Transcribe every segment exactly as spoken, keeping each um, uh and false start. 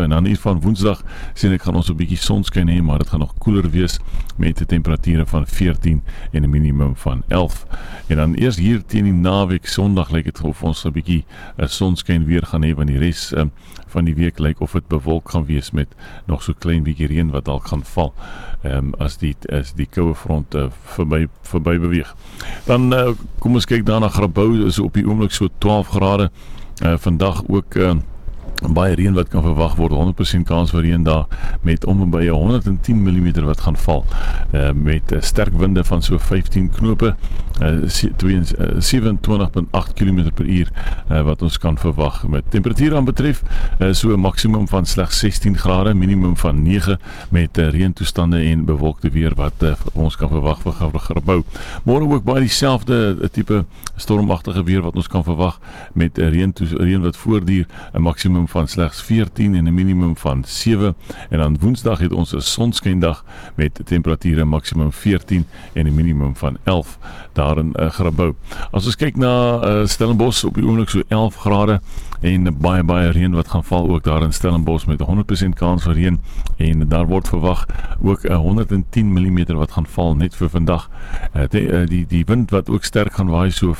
En dan hier van Woensdag sien ek gaan ons 'n bietjie sonskyn hê, maar dit gaan nog koeler wees met 'n temperature van veertien en 'n minimum van elf. En dan eers hier teen die naweek Sondag lyk dit of ons 'n bietjie 'n sonskyn weer gaan hê, want die res um, van die week lyk of dit bewolk gaan wees met nog so klein bietjie reën wat dalk gaan val um, as die as die koue front uh, verby verby beweeg. Dan uh, kom ons kyk daarna. Grabouw is op die oomblik so twaalf grade. Uh, vandag ook uh, baie reën wat kan verwag word, honderd persent kans vir reën daar met om en by honderd en tien millimeter wat gaan val, uh, met uh, sterk winde van so vyftien knope, uh, sewenentwintig komma agt kilometer per uur uh, wat ons kan verwag. Met temperatuur aan betref, uh, so 'n maksimum van slegs sestien grade, minimum van nege, met uh, reëntoestande en bewolkte weer wat uh, ons kan verwag vir Grabouw. Môre ook baie dieselfde uh, tipe stormagtige weer wat ons kan verwag met uh, reën, reën wat voortduur, 'n maksimum van slegs veertien en 'n minimum van sewe, en dan Woensdag het ons 'n sonskyndag met temperature maksimum veertien en 'n minimum van elf daar in uh, Grabouw. As ons kyk na uh, Stellenbosch, op die oomblik so elf grade en baie baie reën wat gaan val ook daar in Stellenbosch met honderd persent kans vir reën, en daar word verwag ook uh, honderd en tien millimeter wat gaan val net vir vandag. Uh, die, uh, die, die wind wat ook sterk gaan waai, so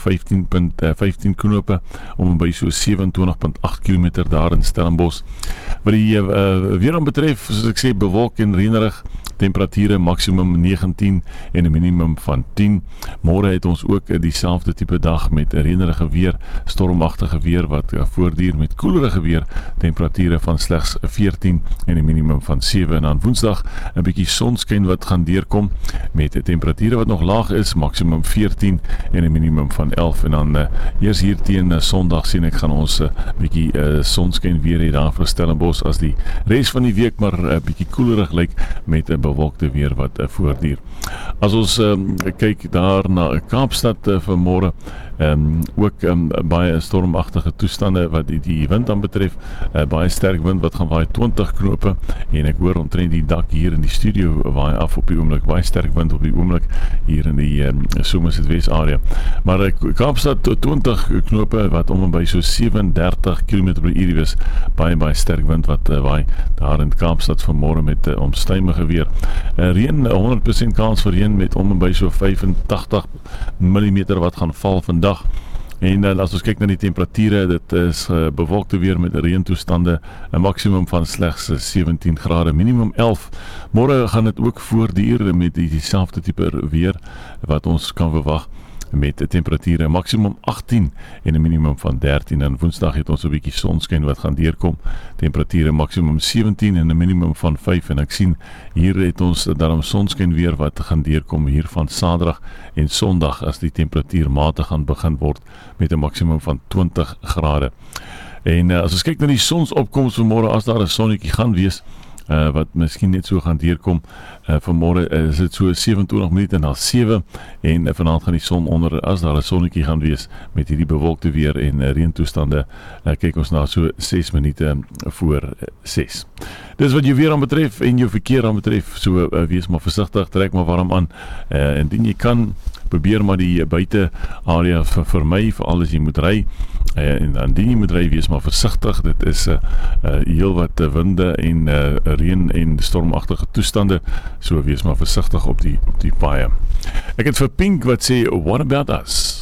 vyftien knope om by so sewenentwintig komma agt kilometer daar in Stellenbosch. Wat die uh, weer aan betref, soos ek sê, bewolk en reënerig, temperature maksimum negentien en 'n minimum van tien. Môre het ons ook uh, dieselfde tipe dag met reënerige weer, stormagtige weer wat uh, voortduur met koelerige weer, temperature van slegs veertien en 'n minimum van sewe. En dan Woensdag 'n bietjie sonskyn wat gaan deurkom met 'n temperature wat nog laag is, maksimum veertien en 'n minimum van elf. En dan uh, eers hier teen uh, Sondag sien ek gaan ons 'n uh, bietjie uh, sonskyn weer hê daar vir Stellenbosch, as die res van die week maar 'n uh, bietjie koelerig lyk met 'n uh, bewolkte weer wat uh, voortduur. As ons um, kyk daar na Kaapstad uh, vanmôre, um, ook um, baie stormagtige toestande wat die, die wind aan betref, uh, baie sterk wind wat gaan waai twintig knope, en ek hoor omtrent die dak hier in die studio waai af op die oomblik, baie sterk wind op die oomblik hier in die um, Somerset West area. Maar uh, Kaapstad twintig knope wat om en by so sewendertig kilometer per uur is, baie baie sterk wind wat uh, waai daar in Kaapstad vanmôre met uh, omstuimige weer. Uh, reën, honderd persent kans vir reën met om en by so vyfentagtig millimeter wat gaan val vandag. En uh, as ons kyk na die temperature, dit is uh, bewolkte weer met reëntoestande, 'n maksimum van slegs uh, sewentien grade, minimum elf. Môre gaan dit ook voortduur met die dieselfde tipe weer wat ons kan verwag, met 'n temperature maksimum agttien en 'n minimum van dertien. En Woensdag het ons 'n bietjie sonskyn wat gaan deurkom, temperature maksimum sewentien en 'n minimum van vyf. En ek sien hier het ons daarom sonskyn weer wat gaan deurkom hier van Saterdag en Sondag, as die temperatuur matig gaan begin word met 'n maksimum van twintig grade. En uh, as ons kyk na die sonsopkoms vanmôre, as daar 'n sonnetjie gaan wees, Uh, wat miskien net so gaan deurkom, uh, vanmôre uh, is dit so sewenentwintig minute na sewe, en uh, vanaand gaan die son onder, as daar 'n sonnetjie gaan wees met hierdie bewolkte weer en uh, reëntoestande, uh, kyk ons na so ses minute voor uh, ses. Dis wat jou weer aan betref en jou verkeer aan betref, so uh, wees maar versigtig, trek maar warm aan, uh, en indien jy kan, probeer maar die buite area vermy, vir alles jy moet ry, uh, en indien jy moet ry, wees maar versigtig, dit is uh, uh, heel wat uh, winde en uh, reën en stormagtige toestande, so wees maar versigtig op die, op die paaie. Ek het vir Pink wat sê, What About Us?